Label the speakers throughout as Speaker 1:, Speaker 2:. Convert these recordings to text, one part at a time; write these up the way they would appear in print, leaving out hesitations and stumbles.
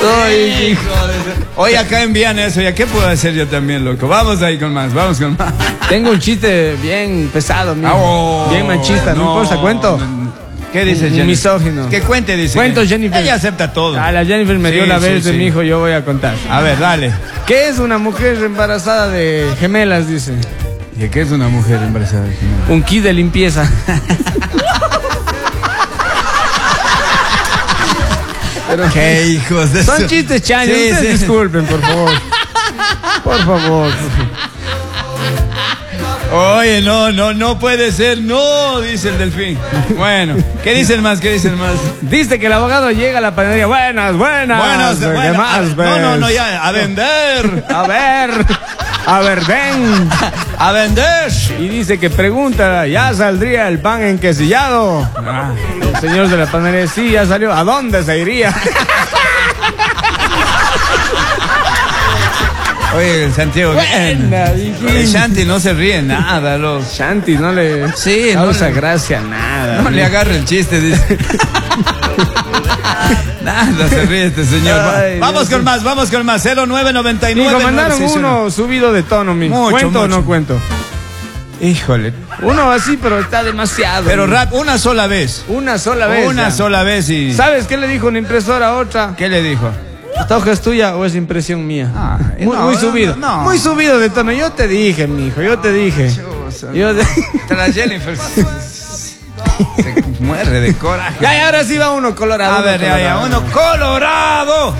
Speaker 1: Oye, acá envían eso, ¿ya qué puedo hacer yo también, loco? Vamos ahí con más, vamos con más.
Speaker 2: Tengo un chiste bien pesado, bien machista, no importa, cuento.
Speaker 1: ¿Qué dice Jennifer?
Speaker 2: Misógino.
Speaker 1: Que cuente, dice.
Speaker 2: Cuento, Jennifer.
Speaker 1: Ella acepta todo.
Speaker 2: A la Jennifer me dio la vez de mi hijo, yo voy a contar.
Speaker 1: A ver, dale.
Speaker 2: ¿Qué es una mujer embarazada de gemelas, dice?
Speaker 1: ¿Y qué es una mujer embarazada de gemelas?
Speaker 2: Un kit de limpieza.
Speaker 1: Pero qué hijos de
Speaker 2: son chistes chaños, sí, ustedes disculpen, por favor. Por favor.
Speaker 1: Oye, no puede ser, no, dice el delfín. Bueno, ¿qué dicen más?
Speaker 2: Dice que el abogado llega a la panadería. Buenas. ¿Qué más ves?
Speaker 1: No, ya, a vender.
Speaker 2: A ver, ven.
Speaker 1: A vender.
Speaker 2: Y dice que pregunta, ¿ya saldría el pan enquesillado? El señor de la panadería, sí, ya salió. ¿A dónde se iría?
Speaker 1: Oye, Santiago, el Shanti no se ríe nada, loco.
Speaker 2: Shanti no le causa gracia nada.
Speaker 1: No le agarra el chiste, dice. Nada se ríe este señor. Ay, vamos con más. 0999.
Speaker 2: Hijo, mandaron uno subido de tono, ¿Cuento o no cuento?
Speaker 1: Híjole.
Speaker 2: Uno así, pero está demasiado.
Speaker 1: Pero rap, una sola vez.
Speaker 2: Una sola vez y... ¿Sabes qué le dijo una impresora a otra?
Speaker 1: ¿Qué le dijo?
Speaker 2: ¿Esta hoja es tuya o es impresión mía? Muy subido. Muy subido de tono. Yo te dije, mijo, yo te dije.
Speaker 1: La Jennifer se muere de coraje.
Speaker 2: Ya, y ahora sí va uno colorado.
Speaker 1: A ver, ya, uno colorado.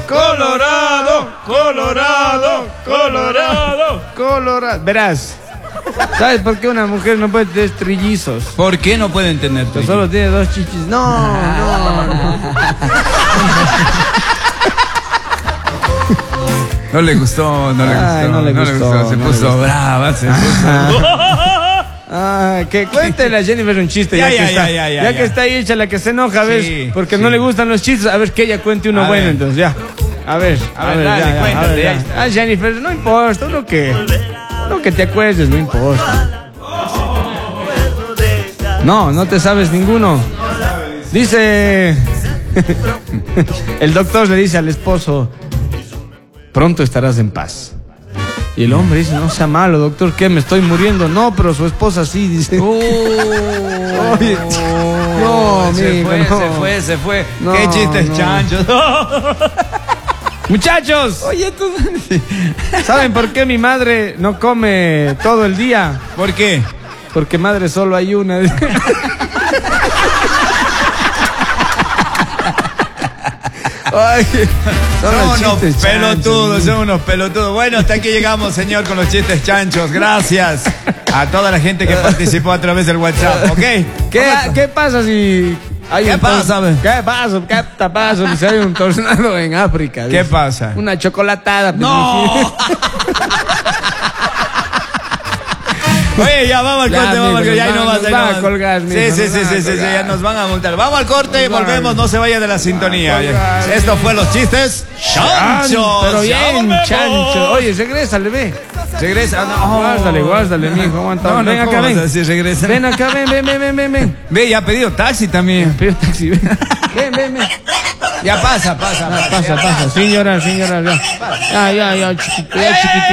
Speaker 2: Verás. ¿Sabes por qué una mujer no puede tener trillizos?
Speaker 1: ¿Por qué no pueden tener trillizos?
Speaker 2: Solo tiene dos chichis. No.
Speaker 1: No le gustó. Se puso brava,
Speaker 2: que cuente la Jennifer un chiste. Ya que está ahí hecha la que se enoja, a ver, porque no le gustan los chistes, a ver que ella cuente uno bueno, entonces ya. A ver, dale, cuéntate. Jennifer, no importa, lo que te acuerdes, no importa. No te sabes ninguno. Dice, el doctor le dice al esposo, pronto estarás en paz. Y el hombre dice, no sea malo, doctor, ¿qué? ¿Me estoy muriendo? No, pero su esposa sí, dice.
Speaker 1: Oye, se fue. No, qué chistes chanchos.
Speaker 2: Muchachos,
Speaker 1: oye, tú...
Speaker 2: ¿saben por qué mi madre no come todo el día?
Speaker 1: ¿Por qué?
Speaker 2: Porque madre solo hay una.
Speaker 1: Ay, son unos pelotudos. Bueno, hasta aquí llegamos, señor, con los chistes chanchos. Gracias a toda la gente que participó a través del WhatsApp, ¿ok?
Speaker 2: ¿Qué pasa si...
Speaker 1: ¿Qué
Speaker 2: pasa? Si hay un tornado en África.
Speaker 1: ¿Qué pasa?
Speaker 2: Una chocolatada.
Speaker 1: ¡No! Oye, ya vamos al corte, ya no vas a
Speaker 2: colgar.
Speaker 1: Sí, ya nos van a multar. Vamos al corte y volvemos, no se vaya de la sintonía. Esto fue los chistes chanchos.
Speaker 2: Pero bien, chancho. Oye, regrésale, ve.
Speaker 1: Regresa,
Speaker 2: guárdale, mijo, aguanta.
Speaker 1: Ven acá, ven.
Speaker 2: Ven acá, ven.
Speaker 1: Ve, ya ha pedido taxi también.
Speaker 2: Ven.
Speaker 1: Ya pasa.
Speaker 2: Sin llorar, ya. Ya, chiquitito.